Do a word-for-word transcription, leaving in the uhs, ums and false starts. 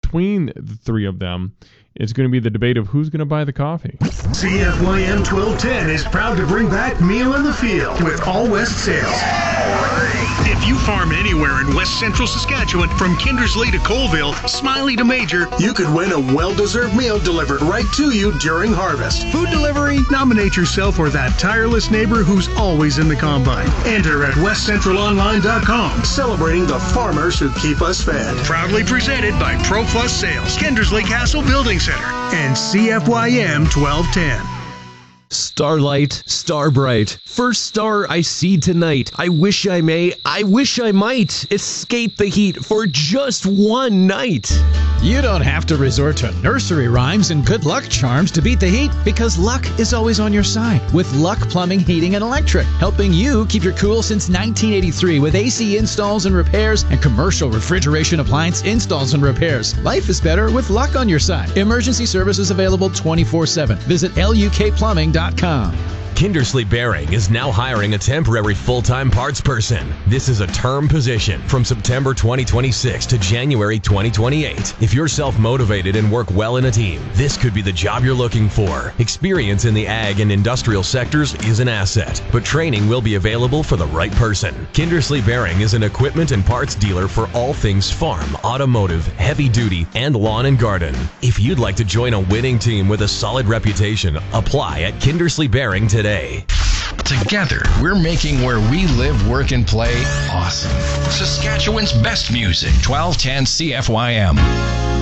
between the three of them, it's going to be the debate of who's going to buy the coffee. C F Y M twelve ten is proud to bring back Meal in the Field with All West Sales. If you farm anywhere in West Central Saskatchewan, from Kindersley to Colville, Smiley to Major, You could win a well-deserved meal delivered right to you during harvest. food delivery, nominate yourself or that tireless neighbor who's always in the combine. Enter at west central online dot com, celebrating the farmers who keep us fed. Proudly presented by ProPlus Sales, Kindersley Castle Building Center, and C F Y M twelve ten. Starlight, Starbright, first star I see tonight. I wish I may, I wish I might escape the heat for just one night. You don't have to resort to nursery rhymes and good luck charms to beat the heat, because luck is always on your side with Luck Plumbing, Heating, and Electric, helping you keep your cool since nineteen eighty-three with A C installs and repairs and commercial refrigeration appliance installs and repairs. Life is better with Luck on your side. Emergency services available twenty-four seven. Visit L U K plumbing dot com. Kindersley Bearing is now hiring a temporary full-time parts person. This is a term position from September twenty twenty-six to January twenty twenty-eight. If you're self-motivated and work well in a team, this could be the job you're looking for. Experience in the ag and industrial sectors is an asset, but training will be available for the right person. Kindersley Bearing is an equipment and parts dealer for all things farm, automotive, heavy duty, and lawn and garden. If you'd like to join a winning team with a solid reputation, apply at Kindersley Bearing today. Together, we're making where we live, work, and play awesome. Saskatchewan's best music, twelve ten C F Y M.